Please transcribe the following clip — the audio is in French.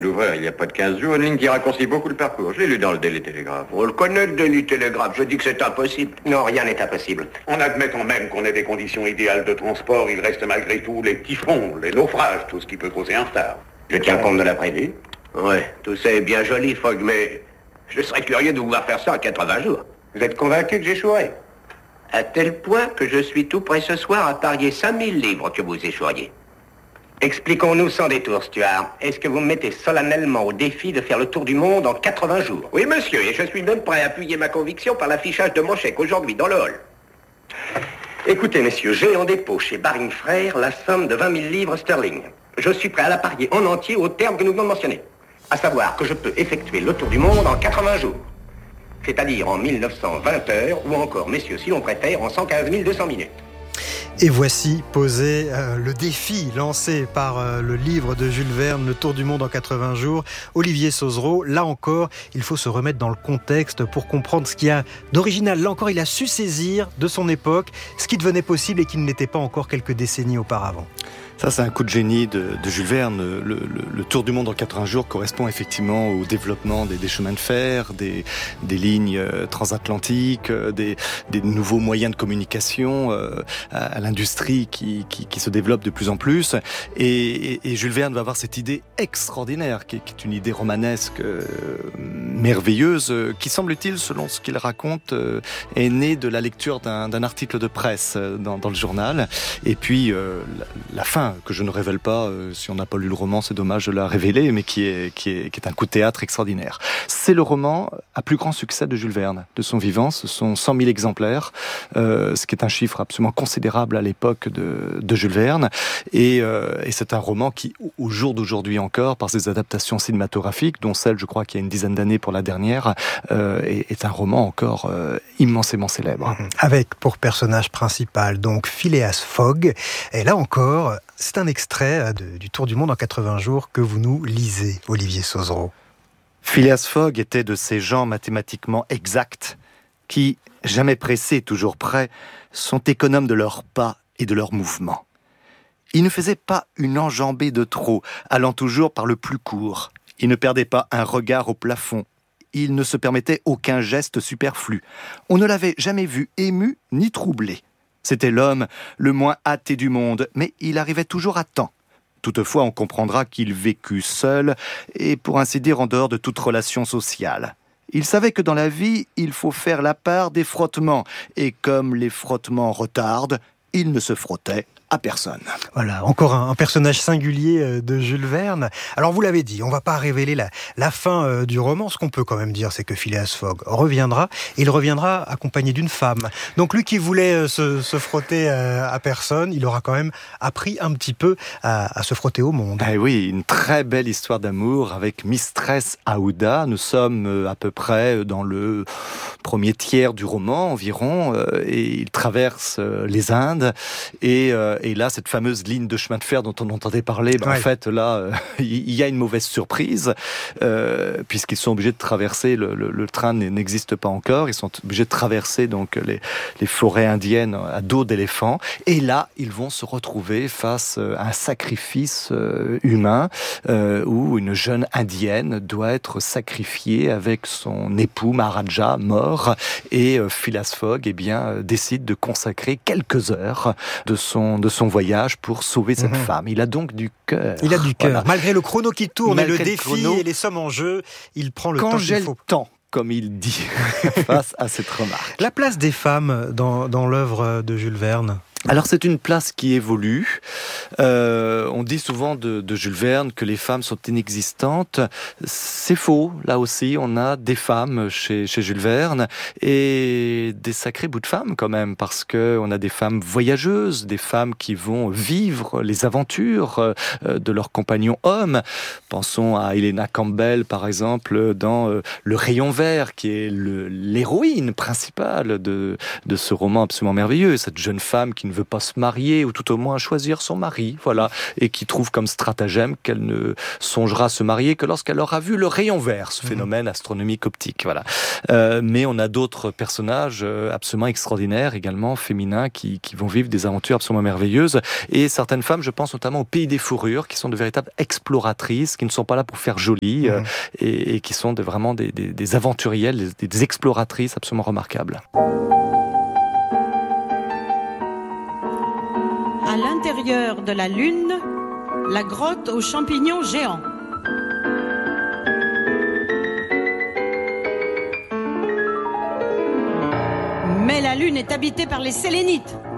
L'ouvrir il n'y a pas de 15 jours, une ligne qui raccourcit beaucoup le parcours. Je l'ai lu dans le Daily Telegraph. On le connaît, le Daily Telegraph. Je dis que c'est impossible. Non, rien n'est impossible. On admet quand même qu'on ait des conditions idéales de transport. Il reste malgré tout les typhons, les naufrages, tout ce qui peut causer un retard. Je tiens compte de l'imprévu. Ouais, tout ça est bien joli, Fogg, mais je serais curieux de vous voir faire ça en 80 jours. Vous êtes convaincu que j'échouerai? À tel point que je suis tout prêt ce soir à parier 5000 livres que vous échoueriez. Expliquons-nous sans détour, Stuart. Est-ce que vous me mettez solennellement au défi de faire le tour du monde en 80 jours? Oui, monsieur, et je suis même prêt à appuyer ma conviction par l'affichage de mon chèque aujourd'hui dans le hall. Écoutez, messieurs, j'ai en dépôt chez Baring Frères la somme de 20 000 livres sterling. Je suis prêt à la parier en entier au terme que nous venons de mentionner. À savoir que je peux effectuer le tour du monde en 80 jours. C'est-à-dire en 1920 heures, ou encore, messieurs, si l'on préfère, en 115 200 minutes. Et voici posé le défi lancé par le livre de Jules Verne, Le Tour du monde en 80 jours, Olivier Sauzereau. Là encore, il faut se remettre dans le contexte pour comprendre ce qu'il y a d'original. Là encore, il a su saisir de son époque ce qui devenait possible et qui ne l'était pas encore quelques décennies auparavant. Ça, c'est un coup de génie de Jules Verne. Le Tour du monde en 80 jours correspond effectivement au développement des chemins de fer, des lignes transatlantiques, des nouveaux moyens de communication, à l'industrie qui se développe de plus en plus. Et Jules Verne va avoir cette idée extraordinaire, qui est une idée romanesque merveilleuse, qui semble-t-il, selon ce qu'il raconte, est née de la lecture d'un article de presse dans le journal. Et puis, la fin, que je ne révèle pas, si on n'a pas lu le roman, c'est dommage de la révéler, mais qui est un coup de théâtre extraordinaire. C'est le roman à plus grand succès de Jules Verne, de son vivant. Ce sont 100 000 exemplaires, ce qui est un chiffre absolument considérable à l'époque de Jules Verne. Et c'est un roman qui, au jour d'aujourd'hui encore, par ses adaptations cinématographiques, dont celle, je crois, qu'il y a une dizaine d'années pour la dernière, est un roman encore immensément célèbre. Avec pour personnage principal, donc, Phileas Fogg. Et là encore, c'est un extrait du Tour du monde en 80 jours que vous nous lisez, Olivier Sauzereau. Phileas Fogg était de ces gens mathématiquement exacts qui, jamais pressés, toujours prêts, sont économes de leurs pas et de leurs mouvements. Il ne faisait pas une enjambée de trop, allant toujours par le plus court. Il ne perdait pas un regard au plafond. Il ne se permettait aucun geste superflu. On ne l'avait jamais vu ému ni troublé. C'était l'homme le moins hâté du monde, mais il arrivait toujours à temps. Toutefois, on comprendra qu'il vécut seul et, pour ainsi dire, en dehors de toute relation sociale. Il savait que dans la vie, il faut faire la part des frottements, et comme les frottements retardent, il ne se frottait à personne. Voilà, encore un personnage singulier de Jules Verne. Alors vous l'avez dit, on ne va pas révéler la fin du roman. Ce qu'on peut quand même dire, c'est que Phileas Fogg reviendra, et il reviendra accompagné d'une femme. Donc lui qui voulait se frotter à personne, il aura quand même appris un petit peu à se frotter au monde. Eh oui, une très belle histoire d'amour avec Mistress Aouda. Nous sommes à peu près dans le premier tiers du roman environ, et il traverse les Indes, et là, cette fameuse ligne de chemin de fer dont on entendait parler, en fait, là, il y a une mauvaise surprise, puisqu'ils sont obligés de traverser, le train n'existe pas encore, ils sont obligés de traverser donc les forêts indiennes à dos d'éléphants, et là, ils vont se retrouver face à un sacrifice humain, où une jeune indienne doit être sacrifiée avec son époux Maharaja, mort, et Phileas Fogg, décide de consacrer quelques heures de son voyage pour sauver cette femme. Il a donc du cœur. Il a du cœur. Voilà. Malgré le chrono qui tourne, malgré et le défi et les sommes en jeu, il prend le temps qu'il faut. Quand j'ai le temps, comme il dit, face à cette remarque. La place des femmes dans l'œuvre de Jules Verne. Alors c'est une place qui évolue. On dit souvent de Jules Verne que les femmes sont inexistantes. C'est faux. Là aussi, on a des femmes chez Jules Verne et des sacrés bouts de femmes quand même, parce que on a des femmes voyageuses, des femmes qui vont vivre les aventures de leurs compagnons hommes. Pensons à Helena Campbell par exemple dans Le Rayon Vert, qui est l'héroïne principale de ce roman absolument merveilleux. Cette jeune femme qui ne veut pas se marier, ou tout au moins choisir son mari, voilà, et qui trouve comme stratagème qu'elle ne songera à se marier que lorsqu'elle aura vu le rayon vert, ce phénomène astronomique optique, voilà. Mais on a d'autres personnages absolument extraordinaires, également féminins, qui vont vivre des aventures absolument merveilleuses, et certaines femmes, je pense notamment au Pays des Fourrures, qui sont de véritables exploratrices, qui ne sont pas là pour faire joli, et qui sont vraiment des aventurières, des exploratrices absolument remarquables. À l'intérieur de la Lune, la grotte aux champignons géants. Mais la Lune est habitée par les Sélénites.